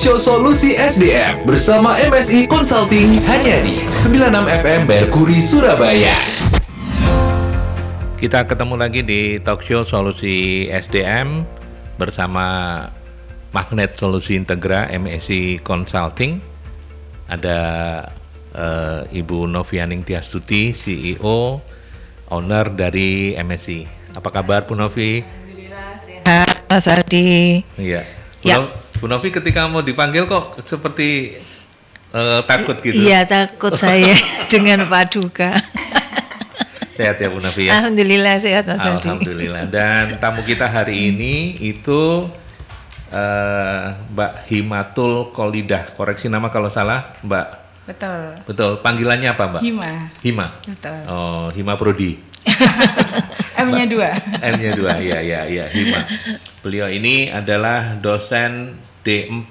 Talkshow Solusi SDM bersama MSI Consulting hanya di 96 FM Merkuri Surabaya. Kita ketemu lagi di Talkshow Solusi SDM bersama Magnet Solusi Integra MSI Consulting. Ada Ibu Novianing Tiastuti, CEO, owner dari MSI. Apa kabar Bu Novi? Alhamdulillah sehat Mas Aldi. Iya. Ya. Bu Novi ketika mau dipanggil kok seperti takut gitu. Iya, takut saya dengan Paduka. Sehat ya Bu Novi ya? Alhamdulillah sehat Mas Aldi. Alhamdulillah. Dan tamu kita hari ini itu Mbak Himatul Kholidah. Koreksi nama kalau salah, Mbak. Betul. Betul. Panggilannya apa, Mbak? Hima. Betul. Oh, Hima Prodi. M-nya 2. M-nya 2. Iya, Hima. Beliau ini adalah dosen D4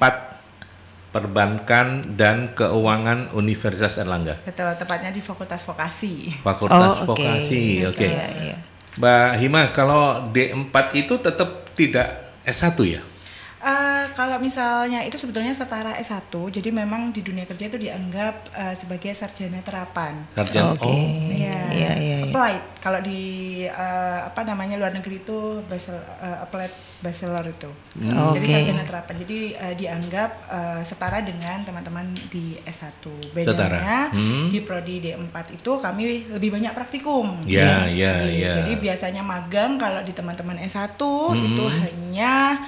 Perbankan dan Keuangan Universitas Airlangga. Betul, tepatnya di Fakultas Vokasi. Fakultas Vokasi. Oke. Iya. Mbak Hima, kalau D4 itu tetap tidak S1 ya? Kalau misalnya itu sebetulnya setara S1, jadi memang di dunia kerja itu dianggap sebagai sarjana terapan. Sarjana. Oke. Iya. Applied. Kalau di luar negeri itu applied bachelor itu. Jadi sarjana terapan. Jadi dianggap setara dengan teman-teman di S1. Bedanya di prodi D4 itu kami lebih banyak praktikum. Iya. Jadi biasanya magang kalau di teman-teman S1 itu hanya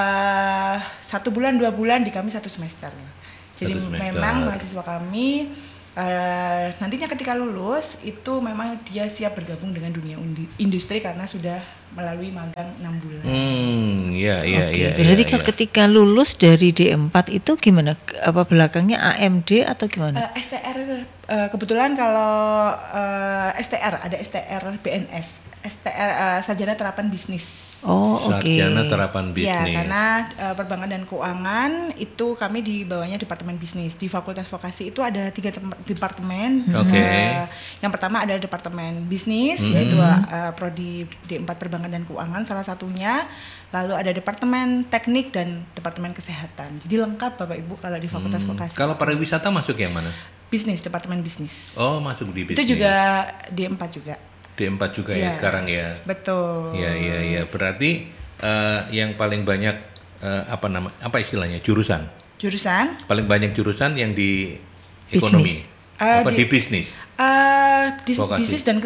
1 bulan 2 bulan, di kami 1 semester. Jadi memang mahasiswa kami nantinya ketika lulus itu memang dia siap bergabung dengan dunia industri karena sudah melalui magang 6 bulan. Iya. Berarti ketika lulus dari D4 itu gimana? Apa belakangnya AMD atau gimana? STR kebetulan kalau STR ada STR BNS, STR sarjana terapan bisnis. Oh, oke. Sarjana terapan bisnis. Ya, karena perbankan dan keuangan itu kami di bawahnya departemen bisnis. Di Fakultas Vokasi itu ada 3 departemen. Yang pertama ada departemen bisnis, yaitu prodi D4 perbankan dan keuangan salah satunya. Lalu ada departemen teknik dan departemen kesehatan. Jadi lengkap Bapak Ibu kalau di Fakultas Vokasi. Kalau pariwisata masuk yang mana? Bisnis, departemen bisnis. Oh, masuk di bisnis. Itu juga D4 juga. D4 juga ya sekarang ya. Betul. Iya. Berarti yang paling banyak apa istilahnya jurusan? Paling banyak jurusan yang di ekonomi. Bisnis. Di bisnis? Bisnis dan